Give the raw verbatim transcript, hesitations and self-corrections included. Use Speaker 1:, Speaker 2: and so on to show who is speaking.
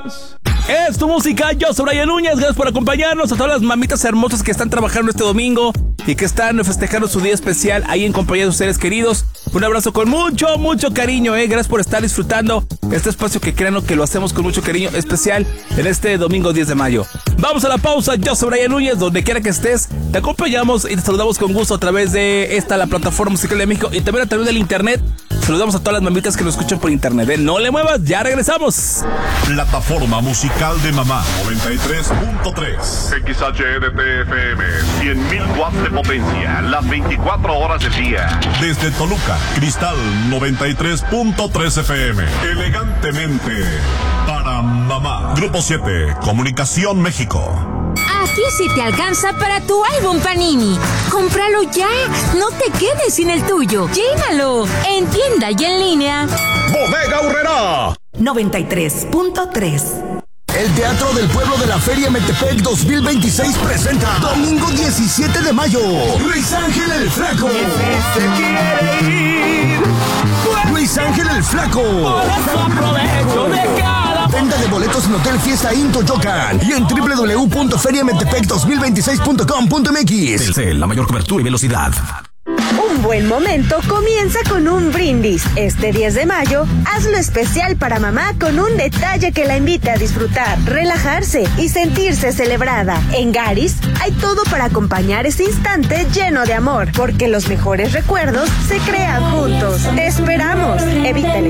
Speaker 1: Es tu música, yo soy Brian Núñez, gracias por acompañarnos, a todas las mamitas hermosas que están trabajando este domingo y que están festejando su día especial ahí en compañía de sus seres queridos. Un abrazo con mucho, mucho cariño, eh. Gracias por estar disfrutando este espacio que créanlo que lo hacemos con mucho cariño especial en este domingo diez de mayo. Vamos a la pausa, yo soy Brian Núñez, donde quiera que estés, te acompañamos y te saludamos con gusto a través de esta, la plataforma musical de México y también a través del internet. Saludamos a todas las mamitas que nos escuchan por internet, ¿eh? No le muevas, ya regresamos.
Speaker 2: Plataforma musical de mamá noventa y tres punto tres.
Speaker 3: X H E D T F M, cien mil watts de potencia, las veinticuatro horas del día.
Speaker 2: Desde Toluca, Cristal noventa y tres punto tres F M. Elegantemente para mamá. Grupo siete, Comunicación México.
Speaker 4: Aquí sí te alcanza para tu álbum Panini. ¡Cómpralo ya! No te quedes sin el tuyo. ¡Llénalo! En tienda y en línea.
Speaker 2: Bodega Aurrerá
Speaker 5: noventa y tres punto tres.
Speaker 6: El Teatro del Pueblo de la Feria Metepec dos mil veintiséis presenta domingo diecisiete de mayo Luis Ángel el Flaco.
Speaker 1: Se quiere ir.
Speaker 6: Luis Ángel el Flaco.
Speaker 1: Por eso aprovecho de cada...
Speaker 6: Venta de boletos en Hotel Fiesta In Toyocan y en doble u doble u doble u punto feria metepec dos mil veintiséis punto com punto m x.
Speaker 7: Telcel, la mayor cobertura y velocidad.
Speaker 8: Un buen momento comienza con un brindis. Este diez de mayo, hazlo especial para mamá con un detalle que la invite a disfrutar, relajarse y sentirse celebrada. En Garis hay todo para acompañar ese instante lleno de amor, porque los mejores recuerdos se crean juntos. Te esperamos. Evita el